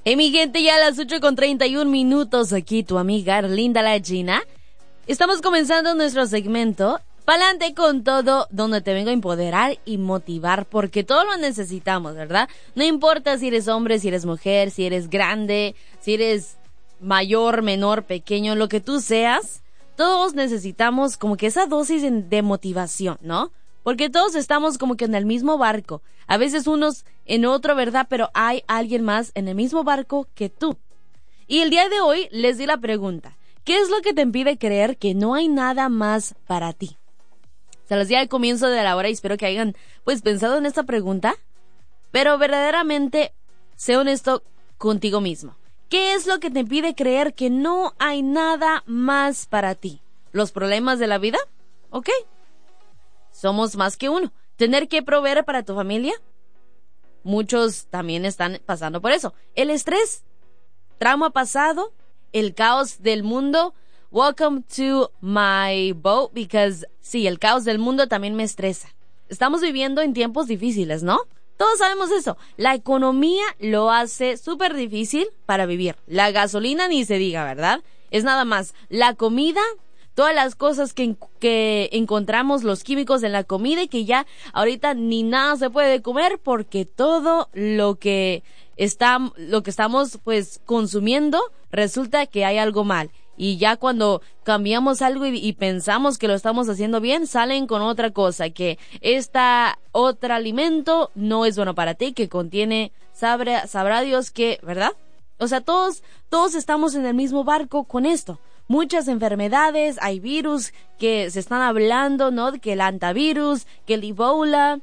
Hey, mi gente, ya a las 8:31 aquí tu amiga Erlinda la Gina. Estamos comenzando nuestro segmento Pa'lante con todo, donde te vengo a empoderar y motivar, porque todos lo necesitamos, ¿verdad? No importa si eres hombre, si eres mujer, si eres grande, si eres mayor, menor, pequeño, lo que tú seas, todos necesitamos como que esa dosis de motivación, ¿no? Porque todos estamos como que en el mismo barco, a veces unos en otro, ¿verdad? Pero hay alguien más en el mismo barco que tú. Y el día de hoy les di la pregunta, ¿qué es lo que te impide creer que no hay nada más para ti? Se los di al comienzo de la hora y espero que hayan pues pensado en esta pregunta, pero verdaderamente sé honesto contigo mismo. ¿Qué es lo que te impide creer que no hay nada más para ti? ¿Los problemas de la vida? ¿Ok? Somos más que uno. ¿Tener que proveer para tu familia? Muchos también están pasando por eso. El estrés, trauma pasado, el caos del mundo. Welcome to my boat, because sí, el caos del mundo también me estresa. Estamos viviendo en tiempos difíciles, ¿no? Todos sabemos eso. La economía lo hace súper difícil para vivir. La gasolina ni se diga, ¿verdad? Es nada más la comida, todas las cosas que encontramos, los químicos en la comida, y que ya ahorita ni nada se puede comer porque todo lo que estamos pues consumiendo resulta que hay algo mal. Y ya cuando cambiamos algo y pensamos que lo estamos haciendo bien, salen con otra cosa, que otro alimento no es bueno para ti, que contiene, sabrá Dios qué, ¿verdad? O sea, todos estamos en el mismo barco con esto. Muchas enfermedades, hay virus que se están hablando, ¿no? Que el antivirus, que el Ebola,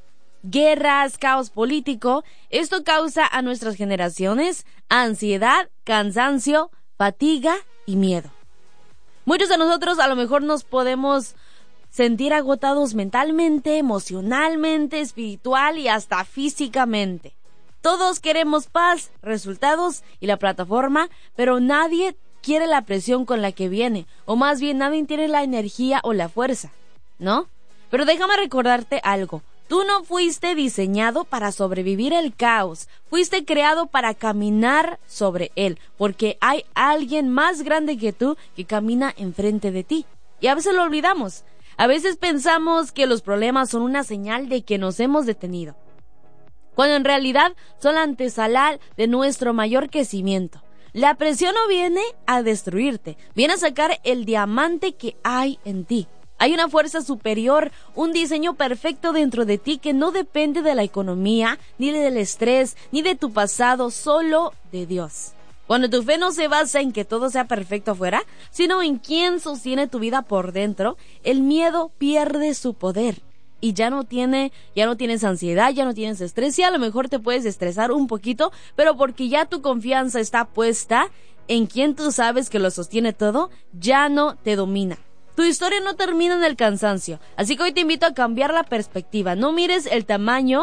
guerras, caos político. Esto causa a nuestras generaciones ansiedad, cansancio, fatiga y miedo. Muchos de nosotros a lo mejor nos podemos sentir agotados mentalmente, emocionalmente, espiritual y hasta físicamente. Todos queremos paz, resultados y la plataforma, pero nadie quiere la presión con la que viene, o más bien nadie tiene la energía o la fuerza, ¿no? Pero déjame recordarte algo. Tú no fuiste diseñado para sobrevivir el caos, fuiste creado para caminar sobre él, porque hay alguien más grande que tú que camina enfrente de ti. Y a veces lo olvidamos. A veces pensamos que los problemas son una señal de que nos hemos detenido, cuando en realidad son la antesala de nuestro mayor crecimiento. La presión no viene a destruirte, viene a sacar el diamante que hay en ti. Hay una fuerza superior, un diseño perfecto dentro de ti que no depende de la economía, ni del estrés, ni de tu pasado, solo de Dios. Cuando tu fe no se basa en que todo sea perfecto afuera, sino en quién sostiene tu vida por dentro, el miedo pierde su poder. Y ya no tienes ansiedad, ya no tienes estrés, y a lo mejor te puedes estresar un poquito, pero porque ya tu confianza está puesta en quien tú sabes que lo sostiene todo, ya no te domina. Tu historia no termina en el cansancio, así que hoy te invito a cambiar la perspectiva. No mires el tamaño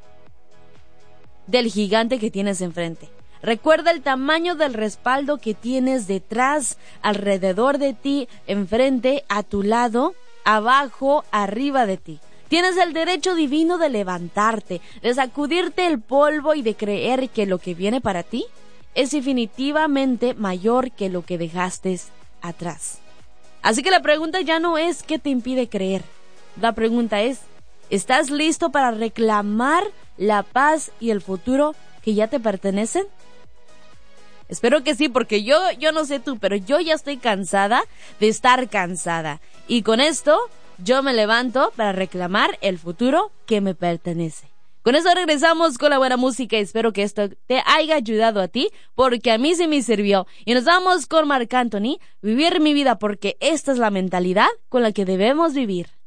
del gigante que tienes enfrente. Recuerda el tamaño del respaldo que tienes detrás, alrededor de ti, enfrente, a tu lado, abajo, arriba de ti. Tienes el derecho divino de levantarte, de sacudirte el polvo y de creer que lo que viene para ti es definitivamente mayor que lo que dejaste atrás. Así que la pregunta ya no es ¿qué te impide creer? La pregunta es, ¿estás listo para reclamar la paz y el futuro que ya te pertenecen? Espero que sí, porque yo no sé tú, pero yo ya estoy cansada de estar cansada. Y con esto, yo me levanto para reclamar el futuro que me pertenece. Con eso regresamos con la buena música y espero que esto te haya ayudado a ti, porque a mí sí me sirvió. Y nos vamos con Marc Anthony, vivir mi vida, porque esta es la mentalidad con la que debemos vivir.